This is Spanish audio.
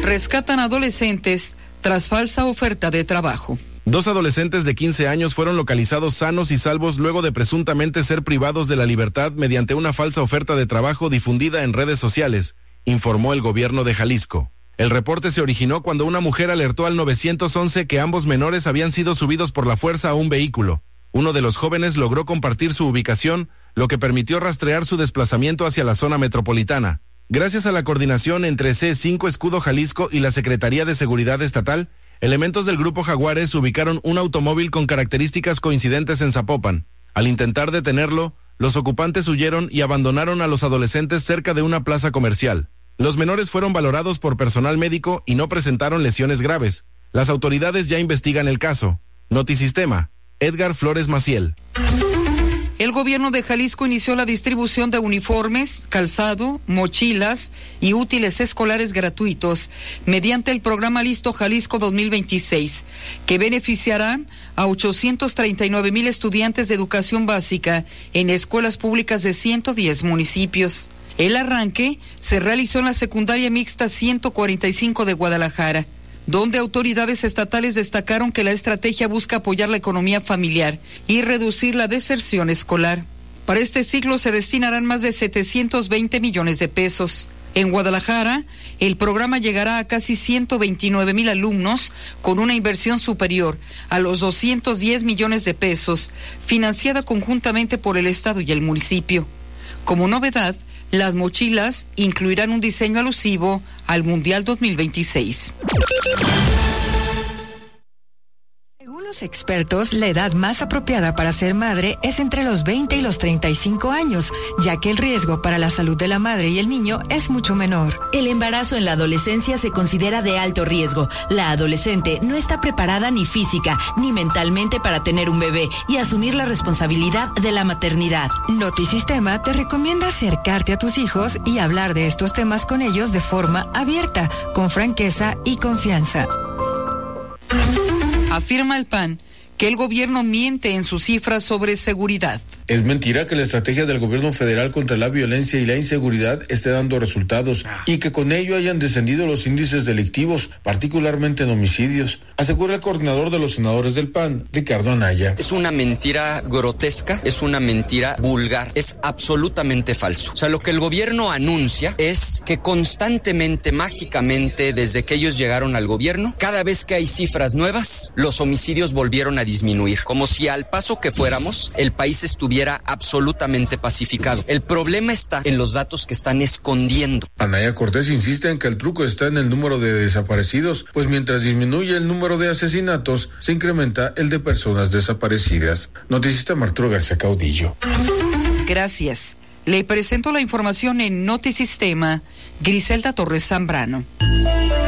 Rescatan adolescentes tras falsa oferta de trabajo. 2 adolescentes de 15 años fueron localizados sanos y salvos luego de presuntamente ser privados de la libertad mediante una falsa oferta de trabajo difundida en redes sociales, informó el gobierno de Jalisco. El reporte se originó cuando una mujer alertó al 911 que ambos menores habían sido subidos por la fuerza a un vehículo. Uno de los jóvenes logró compartir su ubicación, lo que permitió rastrear su desplazamiento hacia la zona metropolitana. Gracias a la coordinación entre C5 Escudo Jalisco y la Secretaría de Seguridad Estatal, elementos del Grupo Jaguares ubicaron un automóvil con características coincidentes en Zapopan. Al intentar detenerlo, los ocupantes huyeron y abandonaron a los adolescentes cerca de una plaza comercial. Los menores fueron valorados por personal médico y no presentaron lesiones graves. Las autoridades ya investigan el caso. Notisistema, Edgar Flores Maciel. El gobierno de Jalisco inició la distribución de uniformes, calzado, mochilas y útiles escolares gratuitos mediante el programa Listo Jalisco 2026, que beneficiará a 839,000 estudiantes de educación básica en escuelas públicas de 110 municipios. El arranque se realizó en la secundaria mixta 145 de Guadalajara, donde autoridades estatales destacaron que la estrategia busca apoyar la economía familiar y reducir la deserción escolar. Para este ciclo se destinarán más de 720 millones de pesos. En Guadalajara, el programa llegará a casi 129,000 alumnos con una inversión superior a los 210 millones de pesos, financiada conjuntamente por el Estado y el municipio. Como novedad, las mochilas incluirán un diseño alusivo al Mundial 2026. Según los expertos, la edad más apropiada para ser madre es entre los 20 y los 35 años, ya que el riesgo para la salud de la madre y el niño es mucho menor. El embarazo en la adolescencia se considera de alto riesgo. La adolescente no está preparada ni física ni mentalmente para tener un bebé y asumir la responsabilidad de la maternidad. Notisistema te recomienda acercarte a tus hijos y hablar de estos temas con ellos de forma abierta, con franqueza y confianza. Afirma el PAN que el gobierno miente en sus cifras sobre seguridad. Es mentira que la estrategia del gobierno federal contra la violencia y la inseguridad esté dando resultados y que con ello hayan descendido los índices delictivos, particularmente en homicidios, asegura el coordinador de los senadores del PAN, Ricardo Anaya. Es una mentira grotesca, es una mentira vulgar, es absolutamente falso. O sea, lo que el gobierno anuncia es que constantemente, mágicamente, desde que ellos llegaron al gobierno, cada vez que hay cifras nuevas, los homicidios volvieron a disminuir, como si al paso que fuéramos, el país estuviera absolutamente pacificado. El problema está en los datos que están escondiendo. Anaya Cortés insiste en que el truco está en el número de desaparecidos, pues mientras disminuye el número de asesinatos, se incrementa el de personas desaparecidas. Noticista Arturo García Caudillo. Gracias. Le presento la información en Notisistema, Griselda Torres Zambrano.